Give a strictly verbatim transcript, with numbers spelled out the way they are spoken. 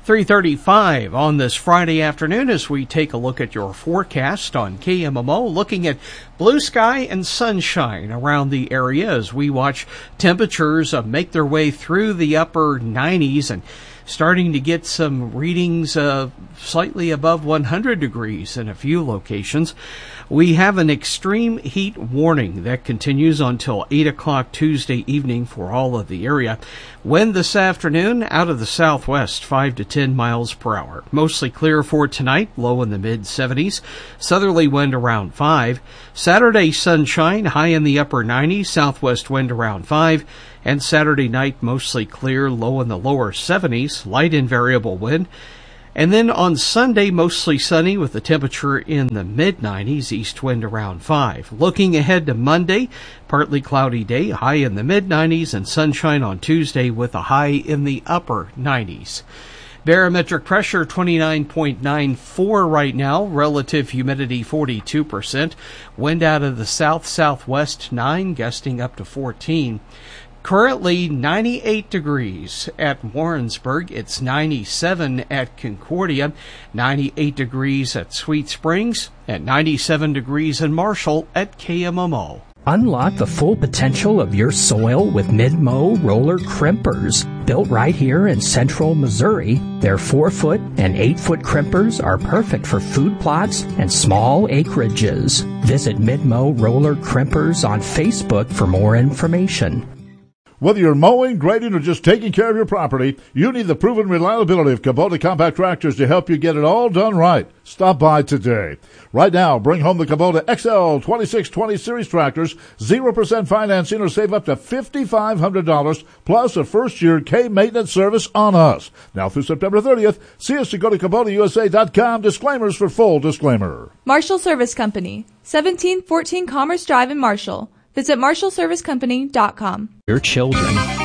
three thirty-five on this Friday afternoon as we take a look at your forecast on K M M O, looking at blue sky and sunshine around the area as we watch temperatures uh, make their way through the upper nineties and starting to get some readings uh, slightly above one hundred degrees in a few locations. We have an extreme heat warning that continues until eight o'clock Tuesday evening for all of the area. Wind this afternoon out of the southwest, five to ten miles per hour. Mostly clear for tonight, low in the mid seventies. Southerly wind around five. Saturday sunshine, high in the upper nineties. Southwest wind around five. And Saturday night, mostly clear, low in the lower seventies. Light and variable wind. And then on Sunday, mostly sunny with the temperature in the mid nineties, east wind around five. Looking ahead to Monday, partly cloudy day, high in the mid nineties, and sunshine on Tuesday with a high in the upper nineties. Barometric pressure twenty-nine point nine four right now, relative humidity forty-two percent. Wind out of the south-southwest nine, gusting up to fourteen. Currently ninety-eight degrees at Warrensburg. It's ninety-seven at Concordia, ninety-eight degrees at Sweet Springs, and ninety-seven degrees in Marshall at K M M O. Unlock the full potential of your soil with Mid-Mow roller crimpers. Built right here in central Missouri, their four-foot and eight-foot crimpers are perfect for food plots and small acreages. Visit Mid-Mow roller crimpers on Facebook for more information. Whether you're mowing, grading, or just taking care of your property, you need the proven reliability of Kubota compact tractors to help you get it all done right. Stop by today. Right now, bring home the Kubota X L twenty-six twenty Series tractors, zero percent financing, or save up to five thousand five hundred dollars, plus a first-year K-maintenance service on us. Now through September thirtieth, see us to go to Kubota U S A dot com. Disclaimers for full disclaimer. Marshall Service Company, seventeen fourteen Commerce Drive in Marshall. Visit marshall service company dot com. Your children